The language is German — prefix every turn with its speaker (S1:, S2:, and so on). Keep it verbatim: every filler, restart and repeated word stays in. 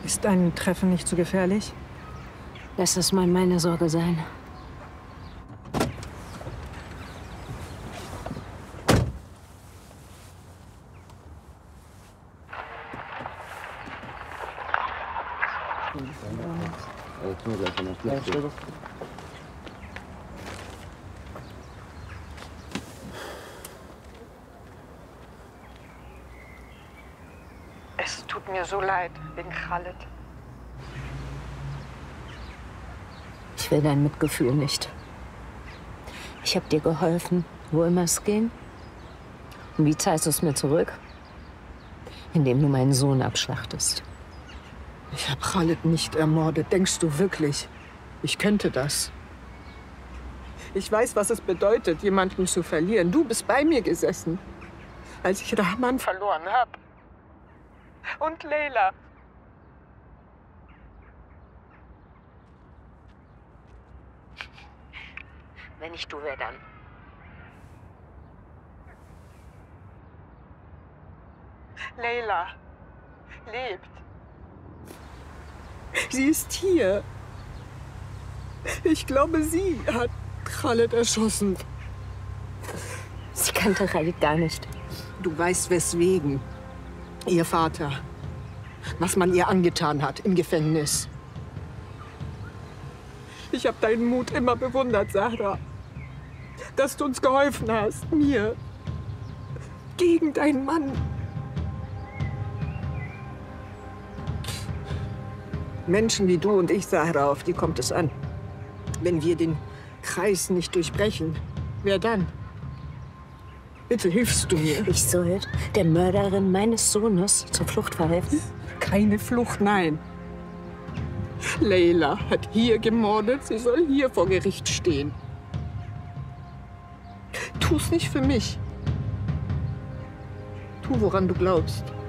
S1: Ist ein Treffen nicht zu gefährlich?
S2: Lass es mal meine Sorge sein.
S1: Es tut mir so leid wegen Khaled.
S2: Ich will dein Mitgefühl nicht. Ich habe dir geholfen, wo immer es ging. Und wie zahlst du es mir zurück? Indem du meinen Sohn abschlachtest.
S1: Ich habe Khaled nicht ermordet. Denkst du wirklich, ich könnte das? Ich weiß, was es bedeutet, jemanden zu verlieren. Du bist bei mir gesessen, als ich Rahman verloren habe. Und Leila.
S2: Wenn nicht du, wer dann?
S1: Leila lebt. Sie ist hier. Ich glaube, sie hat Khaled erschossen.
S2: Sie kannte Khaled gar nicht.
S1: Du weißt, weswegen. Ihr Vater. Was man ihr angetan hat im Gefängnis. Ich habe deinen Mut immer bewundert, Sarah. Dass du uns geholfen hast, mir. Gegen deinen Mann. Menschen wie du und ich, Sarah, auf die kommt es an. Wenn wir den Kreis nicht durchbrechen, wer dann? Bitte hilfst du mir.
S2: Ich soll der Mörderin meines Sohnes zur Flucht verhelfen?
S1: Keine Flucht, nein. Leila hat hier gemordet. Sie soll hier vor Gericht stehen. Tu's nicht für mich. Tu, woran du glaubst.